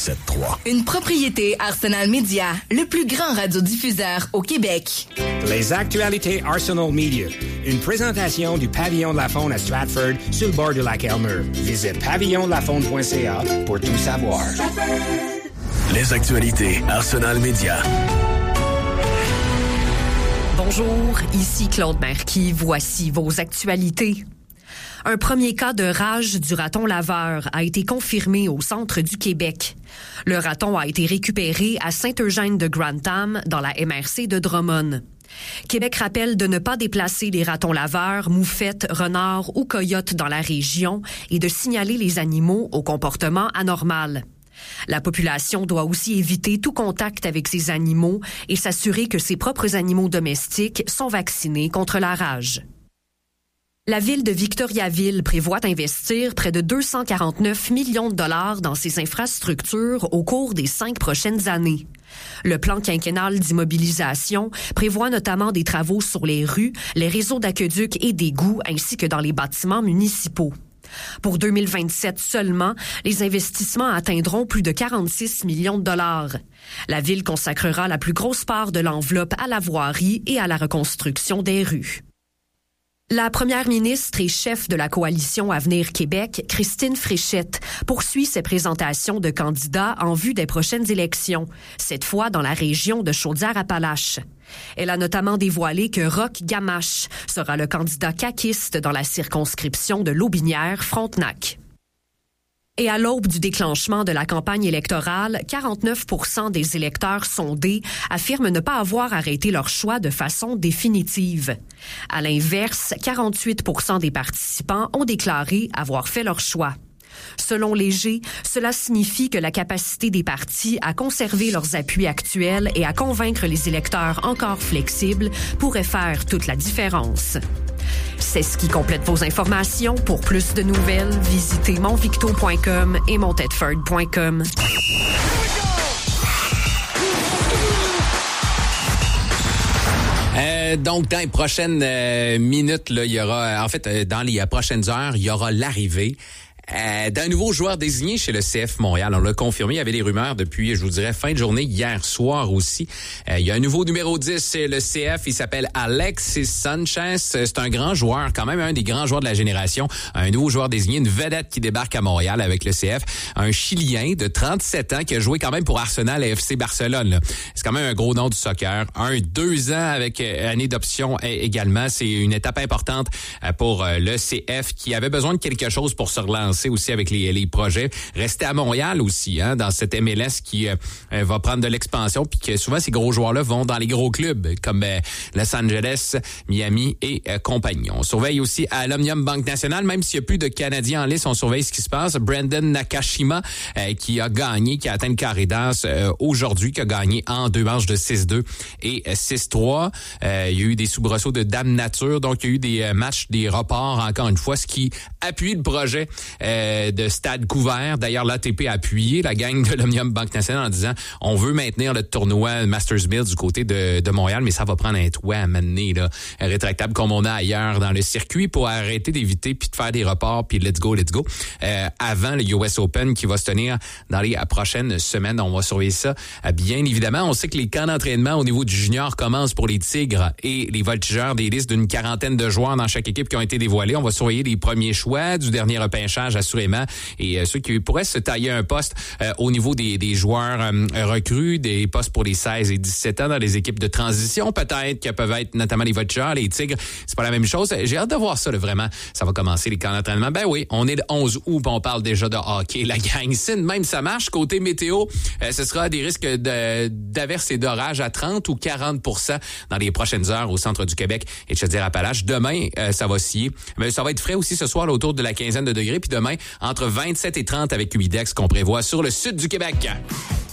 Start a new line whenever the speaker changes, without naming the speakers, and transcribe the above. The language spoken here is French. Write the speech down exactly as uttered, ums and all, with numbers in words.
sept trois.
Une propriété Arsenal Media, le plus grand radiodiffuseur au Québec.
Les actualités Arsenal Media. Une présentation du Pavillon de la Faune à Stratford, sur le bord du lac Elmer. Visite pavillon de la faune point c a pour tout savoir.
Les actualités Arsenal Media.
Bonjour, ici Claude Marquis. Voici vos actualités. Un premier cas de rage du raton laveur a été confirmé au centre du Québec. Le raton a été récupéré à Saint-Eugène-de-Grantham, dans la M R C de Drummond. Québec rappelle de ne pas déplacer les ratons laveurs, moufettes, renards ou coyotes dans la région et de signaler les animaux au comportement anormal. La population doit aussi éviter tout contact avec ces animaux et s'assurer que ses propres animaux domestiques sont vaccinés contre la rage. La ville de Victoriaville prévoit investir près de deux cent quarante-neuf millions de dollars dans ses infrastructures au cours des cinq prochaines années. Le plan quinquennal d'immobilisation prévoit notamment des travaux sur les rues, les réseaux d'aqueducs et d'égouts ainsi que dans les bâtiments municipaux. Pour deux mille vingt-sept seulement, les investissements atteindront plus de quarante-six millions de dollars. La ville consacrera la plus grosse part de l'enveloppe à la voirie et à la reconstruction des rues. La première ministre et chef de la coalition Avenir Québec, Christine Fréchette, poursuit ses présentations de candidats en vue des prochaines élections, cette fois dans la région de Chaudière-Appalaches. Elle a notamment dévoilé que Roch Gamache sera le candidat caquiste dans la circonscription de Lotbinière-Frontenac. Et à l'aube du déclenchement de la campagne électorale, quarante-neuf pour cent des électeurs sondés affirment ne pas avoir arrêté leur choix de façon définitive. À l'inverse, quarante-huit pour cent des participants ont déclaré avoir fait leur choix. Selon Léger, cela signifie que la capacité des partis à conserver leurs appuis actuels et à convaincre les électeurs encore flexibles pourrait faire toute la différence. C'est ce qui complète vos informations. Pour plus de nouvelles, visitez monvicto point com et montedford point com.
Euh, donc, dans les prochaines euh, minutes, là, il y aura, en fait, euh, dans les euh, prochaines heures, il y aura l'arrivée Euh, d'un nouveau joueur désigné chez le C F Montréal. On l'a confirmé, il y avait des rumeurs depuis, je vous dirais, fin de journée, hier soir aussi. Euh, il y a un nouveau numéro dix, c'est le C F, il s'appelle Alexis Sanchez. C'est un grand joueur, quand même un des grands joueurs de la génération. Un nouveau joueur désigné, une vedette qui débarque à Montréal avec le C F. Un Chilien de trente-sept ans qui a joué quand même pour Arsenal et F C Barcelone, là. C'est quand même un gros nom du soccer. Un, deux ans avec euh, année d'option également. C'est une étape importante euh, pour euh, le C F qui avait besoin de quelque chose pour se relancer aussi avec les, les projets. Rester à Montréal aussi, hein, dans cette M L S qui euh, va prendre de l'expansion, puis que souvent ces gros joueurs-là vont dans les gros clubs comme euh, Los Angeles, Miami et euh, compagnie. On surveille aussi à l'Omnium Banque Nationale, même s'il n'y a plus de Canadiens en liste, on surveille ce qui se passe. Brandon Nakashima euh, qui a gagné, qui a atteint le carré d'as euh, aujourd'hui, qui a gagné en deux manches de six deux et six trois. Euh, il y a eu des soubresauts de Dame Nature, donc il y a eu des euh, matchs, des reports encore une fois, ce qui appuie le projet euh, de stade couvert. D'ailleurs, l'A T P a appuyé la gang de l'Omnium Banque Nationale en disant on veut maintenir le tournoi Masters Mill du côté de, de Montréal, mais ça va prendre un toit à mener là, rétractable comme on a ailleurs dans le circuit pour arrêter d'éviter puis de faire des reports puis let's go, let's go. Euh, avant le U S Open qui va se tenir dans les prochaines semaines. On va surveiller ça. Euh, bien évidemment, on sait que les camps d'entraînement au niveau du junior commencent pour les Tigres et les Voltigeurs, des listes d'une quarantaine de joueurs dans chaque équipe qui ont été dévoilés. On va surveiller les premiers choix du dernier repêchage assurément et euh, ceux qui pourraient se tailler un poste euh, au niveau des, des joueurs euh, recrues, des postes pour les seize et dix-sept ans dans les équipes de transition peut-être, qui peuvent être notamment les Voltigeurs, les Tigres. C'est pas la même chose. J'ai hâte de voir ça, là, vraiment. Ça va commencer les camps d'entraînement. Ben oui, on est le onze août, on parle déjà de hockey. La gang, si même ça marche, côté météo, euh, ce sera des risques de, d'averses et d'orages à trente ou quarante pour cent dans les prochaines heures au centre du Québec et de Chaudière-Appalaches. Demain, euh, ça va scier. Mais ça va être frais aussi ce soir, là, autour de la quinzaine de degrés. Puis demain, entre vingt-sept et trente avec Humidex qu'on prévoit sur le sud du Québec.